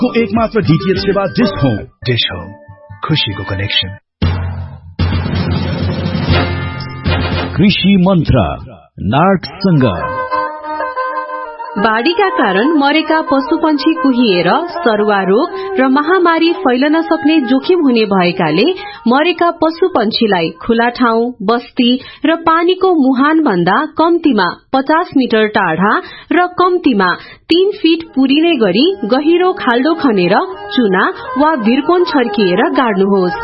को एकमात्र डीटीएच सेवा डिश होम। डिश होम, खुशीको कनेक्सन। कृषि मन्त्र नार्कसँग बाढीका कारण मरेका पशुपन्छी कुहिएर सरुवा रोग र महामारी फैलन सक्ने जोखिम हुने भएकाले मरेका पशुपन्छीलाई खुला ठाउँ, बस्ती र पानीको मुहान भन्दा कम्तीमा 50 मिटर टाढा र कम्तीमा 3 फिट पुरिने गरी गहिरो खाल्डो खनेर चुना वा भिरकोन छर्किएर गाड्नुहोस्।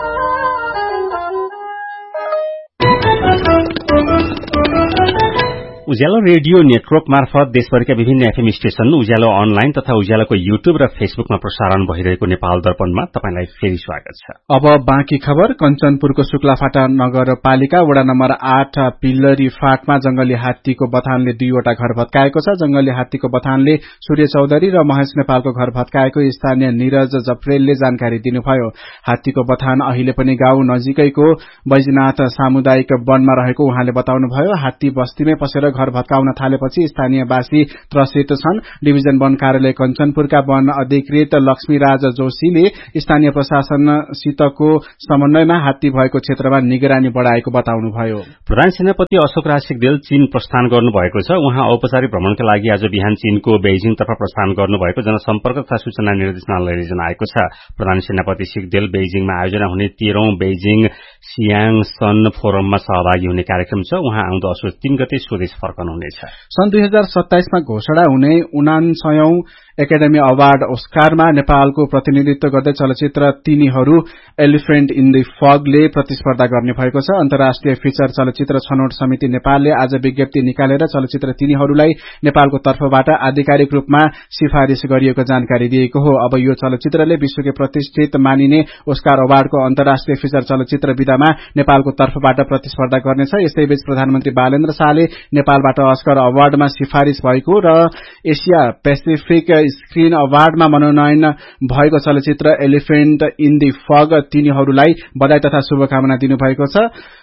उज्यालो रेडियो नेटवर्क मार्फत देशभरिका विभिन्न एफएम स्टेशन, उज्यालो अनलाइन तथा उज्यालोको युट्युब र फेसबुकमा प्रसारण भइरहेको नेपाल दर्पणमा तपाईलाई फेरि स्वागत छ। अब बाँकी खबर। कञ्चनपुरको शुक्लाफाटा नगरपालिका वडा नम्बर 8 पिल्लरी फाटमा जंगली हात्तीको बथानले 2 वटा घर भत्काएको छ। जंगली हात्तीको बथानले सूर्य चौधरी र महेश नेपालको घर भत्काएको स्थानीय निरज जफ्रेलले जानकारी दिनुभयो। हात्तीको बथान अहिले पनि गाउँ नजिकैको बैजनाथ सामुदायिक वनमा रहेको उहाँले बताउनुभयो। हात्ती बस्तीमै पसेर घर भत्काउन थालेपछि स्थानीयवासी त्रसित छन्। डिभिजन वन कार्यालय कञ्चनपुरका वन अधिकृत लक्ष्मीराज जोशीले स्थानीय प्रशासनसितको समन्वयमा हात्ती भएको क्षेत्रमा निगरानी बढ़ाएको बताउनुभयो। प्रधान सेनापति अशोक राज सिग्देल चीन प्रस्थान गर्नुभएको छ। उहाँ औपचारिक भ्रमणका लागि आज बिहान चीनको बेइजिङतर्फ प्रस्थान गर्नुभएको जनसम्पर्क तथा सूचना निर्देशनालयले जनाएको छ। प्रधान सेनापति सिग्देल बेइजिङमा आयोजना हुने 13औं बेइजिङ सियाङसन फोरममा सहभागी हुने कार्यक्रम छ। उहाँ आउँदो असोज 3 गते स्वदेश फर्कनुहुनेछ। सन् 2027 मा घोषणा हुने 49औं एकाडेमी अवार्ड ओस्कारमा नेपालको प्रतिनिधित्व गर्दै चलचित्र तिनीहरू एलिफेन्ट इन द फगले प्रतिस्पर्धा गर्ने भएको छ। अन्तर्राष्ट्रिय फिचर चलचित्र छनौट समिति नेपालले आज विज्ञप्ति निकालेर चलचित्र तिनीहरूलाई नेपालको तर्फबाट आधिकारिक रूपमा सिफारिश गरिएको जानकारी दिएको हो। अब यो चलचित्रले विश्वकै प्रतिष्ठित मानिने ओस्कार अवार्डको अन्तर्राष्ट्रिय फिचर चलचित्र विधामा नेपालको तर्फबाट प्रतिस्पर्धा गर्नेछ। यसैबीच प्रधानमन्त्री बालेन्द्र शाहले नेपालबाट अस्कर अवार्डमा सिफारिश भएको र एशिया पेसिफिक स्क्रिन अवार्डमा मनोनयन भएको चलचित्र एलिफेन्ट इन द फग तिनीहरूलाई बधाई तथा शुभकामना दिनुभएको छ।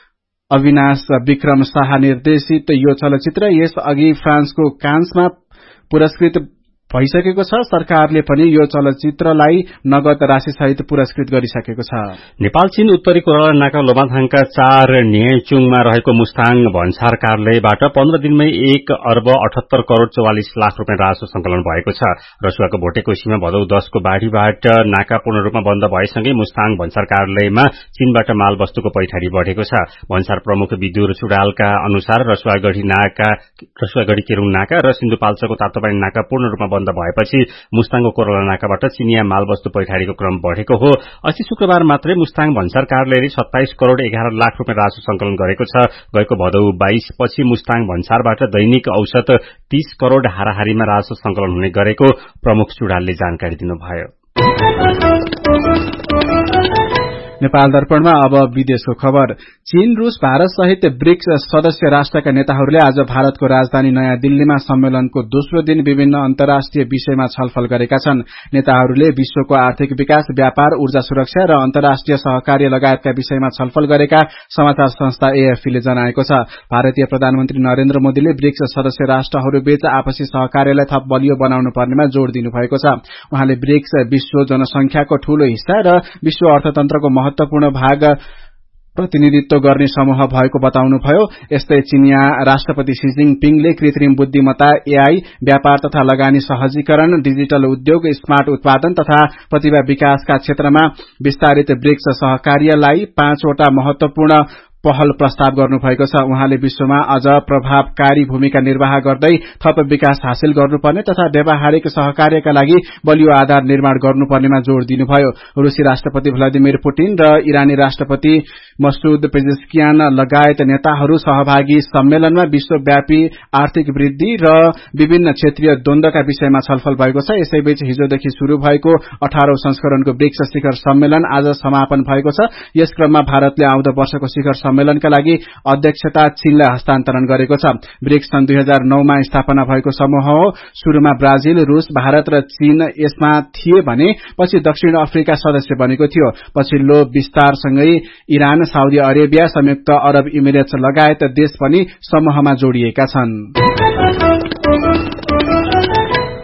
अविनाश विक्रम शाह निर्देशित यो चलचित्र यस अघि फ्रान्सको कान्समा पुरस्कृत भइसकेको छ। सरकारले पनि यो चलचित्रलाई नगद राशि सहित पुरस्कृत गरिसकेको छ। नेपाल चीन उत्तरी कोराला नाका लोमाथाङका 4 न्यायचुङमा रहेको मुस्ताङ भन्सार कार्यालयबाट 15 दिनमै 1 अर्ब 78 करोड़ 44 लाख रुपियाँ राजस्व संकलन भएको छ। रसुवाको भोटेकोशीमा भदौ 10 को बाढ़ीबाट नाका पूर्ण रूपमा बन्द भएसँगै मुस्ताङ भन्सार कार्यालयमा चीनबाट माल वस्तुको पैठारी बढ़ेको छ। भन्सार प्रमुख विदुर चुडालका अनुसार रसुवागढ़ी केरुङ नाका र सिन्धुपाल्चोको तातोपानी नाका पूर्ण रूपमा बन्द भएपछि मुस्ताङको कोराला नाकाबाट चिनिया मालवस्तु पैठारीको क्रम बढ़ेको हो। अस्ति शुक्रबार मात्रै मुस्ताङ भन्सार कार्यालयले 27 करोड़ 11 लाख रुपियाँ राजस्व संकलन गरेको छ। गएको भदौ 22 पछि मुस्ताङ भन्सारबाट दैनिक औसत 30 करोड़ हाराहारीमा राजस्व संकलन हुने गरेको प्रमुख चुडालले जानकारी दिनुभयो। नेपाल दर्पणमा अब विदेशको खबर। चीन, रूस, भारत सहित ब्रिक्स सदस्य राष्ट्रका नेताहरूले आज भारतको राजधानी नयाँ दिल्लीमा सम्मेलनको दोस्रो दिन विभिन्न अन्तर्राष्ट्रिय विषयमा छलफल गरेका छन्। नेताहरूले विश्वको आर्थिक विकास, व्यापार, ऊर्जा सुरक्षा र अन्तर्राष्ट्रिय सहकार्य लगायतका विषयमा छलफल गरेका समाचार संस्था एएफपीले जनाएको छ। भारतीय प्रधानमन्त्री नरेन्द्र मोदीले ब्रिक्स सदस्य राष्ट्रहरूबीच आपसी सहकार्यलाई थप बलियो बनाउनु पर्नेमा जोड़ दिनुभएको छ। उहाँले ब्रिक्स विश्व जनसंख्याको ठूलो हिस्सा र विश्व अर्थतन्त्रको महत्वपूर्ण भाग प्रतिनिधित्व गर्ने समूह भएको बताउनुभयो। यस्तै चीनिया राष्ट्रपति शी जिनपिङले कृत्रिम बुद्धिमत्ता, एआई, व्यापार तथा लगानी सहजीकरण, डिजिटल उद्योग, स्मार्ट उत्पादन तथा प्रतिभा विकासका क्षेत्रमा विस्तारित ब्रिक्स सहकार्यलाई 5 वटा महत्वपूर्ण पहल प्रस्ताव गर्नुभएको छ। उहाँले विश्वमा अझ प्रभावकारी भूमिका निर्वाह गर्दै थप विकास हासिल गर्नुपर्ने तथा व्यावहारिक सहकार्यका लागि बलियो आधार निर्माण गर्नुपर्नेमा जोड़ दिनुभयो। रूसी राष्ट्रपति भ्लादिमिर पुटिन र इरानी राष्ट्रपति मसूद पेजेस्कियान लगायत नेताहरू सहभागी सम्मेलनमा विश्वव्यापी आर्थिक वृद्धि र विभिन्न क्षेत्रीय द्वन्द्वका विषयमा छलफल भएको छ। यसैबीच हिजोदेखि शुरू भएको 18औं संस्करणको ब्रिक्स शिखर सम्मेलन आज समापन भएको छ। यस क्रममा भारतले आउँदो वर्षको शिखर सम्मेलनका लागि अध्यक्षता चीनलाई हस्तान्तरण गरेको छ। ब्रिक्स सन् 2009 मा स्थापना भएको समूह हो। शुरूमा ब्राजिल, रूस, भारत र चीन यसमा थिए भने पछि दक्षिण अफ्रिका सदस्य बनेको थियो। पछिल्लो विस्तारसँगै इरान, साउदी अरेबिया, संयुक्त अरब इमिरेट्स लगायत देश पनि समूहमा जोडिएका छन्।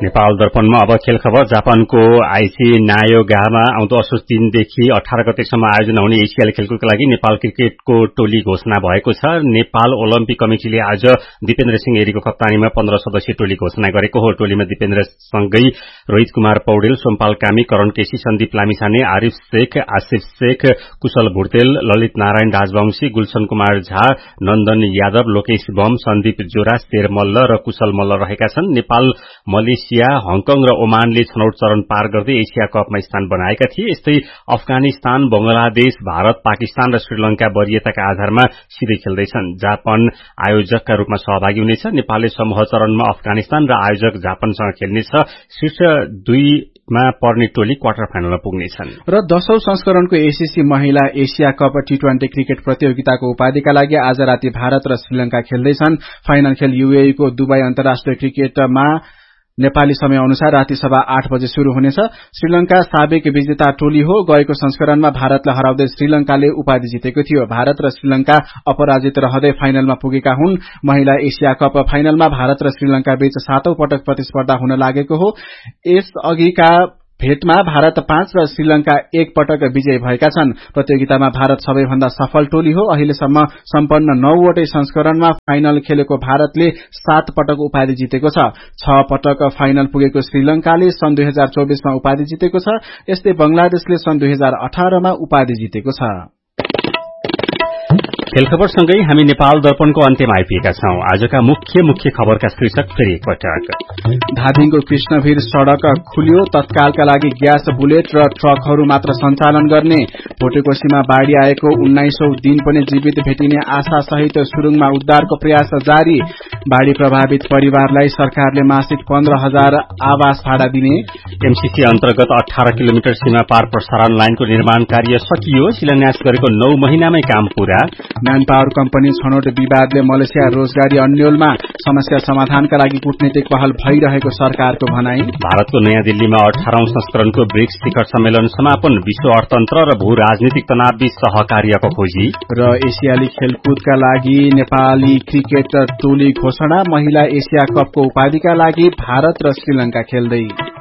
नेपाल दर्पणमा अब खेल खबर। जापानको आइसी नायोगामा आउँदो असोज 3 देखि 18 गतेसम्म आयोजना हुने एसियाली खेलकुदका लागि नेपाल क्रिकेटको टोली घोषणा भएको छ। नेपाल ओलम्पिक कमिटिले आज दिपेन्द्र सिंह एरीको कप्तानीमा 15 सदस्यीय टोली घोषणा गरेको हो। टोलीमा दिपेन्द्र सँगै रोहित कुमार पौडेल, सोमपाल कामी, करण केसी, सन्दीप लामिछाने, आरिफ शेख, आसिफ शेख, कुशल भुर्तेल, ललित नारायण राजवंशी, गुलशन कुमार झा, नन्दन यादव, लोकेश बम, सन्दीप जोरा, शेर मल्ल र कुशल मल्ल रहेका छन्। नेपाल, मलेसिया, हङकङ र ओमानले छनौट चरण पार गर्दै एसिया कपमा स्थान बनाएका थिए। यस्तै अफगानिस्तान, बंगलादेश, भारत, पाकिस्तान र श्रीलंका वरियताका आधारमा सिधै खेल्दैछन्। जापान आयोजकका रूपमा सहभागी हुनेछ। नेपालले समूह चरणमा अफगानिस्तान र आयोजक जापानसँग खेल्नेछ। शीर्ष 2 मा पर्ने टोली क्वार्टर फाइनलमा पुग्नेछन्। र 10औं संस्करणको एसीसी महिला एशिया कप टी20 क्रिकेट प्रतियोगिताको उपाधिका लागि आज राति भारत र श्रीलंका खेल्दैछन्। फाइनल खेल यूएई को दुबई अन्तर्राष्ट्रिय क्रिकेटमा नेपाली समय अनुसार राति 8:15 बजे शुरू हुनेछ। श्रीलंका साबिक विजेता टोली हो। गएको संस्करणमा भारतलाई हराउँदै श्रीलंकाले उपाधि जितेको थियो। भारत र श्रीलंका अपराजित रहँदै फाइनलमा पुगेका हुन्। महिला एशिया कप फाइनलमा भारत र श्रीलंका बीच 7औं पटक प्रतिस्पर्धा हुन लागेको हो। यसअघिका भेटमा भारत 5 र श्रीलंका 1 पटक विजयी भएका छन्। प्रतियोगितामा भारत सबैभन्दा सफल टोली हो। अहिलेसम्म सम्पन्न 9वटै संस्करणमा फाइनल खेलेको भारतले 7 पटक उपाधि जितेको छ। 6 पटक फाइनल पुगेको श्रीलंकाले सन् 2024 मा उपाधि जितेको छ। यस्तै बंगलादेशले सन् 2018 मा उपाधि जितेको छ। खेल खबरसँगै हामी नेपाल दर्पणको अन्त्यमा आइपुगेका छौं। आजका मुख्य खबरका शीर्षक फेरि एकपटक। धादिङको कृष्णवीर सड़क खुल्यो। तत्कालका लागि ग्यास बुलेट र ट्रकहरू मात्र सञ्चालन गर्ने। भोटेकोशीमा बाढ़ी आएको 19औं दिन पनि जीवित भेटिने आशा सहित सुरुङमा उद्धारको प्रयास जारी। बाढ़ी प्रभावित परिवारलाई सरकारले मासिक 15,000 आवास भाडा दिने। एमसीसी अन्तर्गत 18 किलोमिटर सीमा पार प्रसारण लाइनको निर्माण कार्य सकियो। शिलान्यास गरेको 9 महिनामै काम पूरा। म्यान पावर कम्पनी छनौट विवादले मलेसिया रोजगारी अन्यलमा समस्या समाधानका लागि कूटनीतिक पहल भइरहेको सरकारको भनाई। भारतको नयाँ दिल्लीमा 18औं संस्करणको ब्रिक्स शिखर सम्मेलन समापन। विश्व अर्थतन्त्र र भू राजनीतिक तनावबीच सहकार्यको खोजी। र एसियाली खेलकुदका लागि नेपाली क्रिकेट टोली घोषणा। महिला एसिया कपको उपाधिका लागि भारत र श्रीलंका खेल्दै।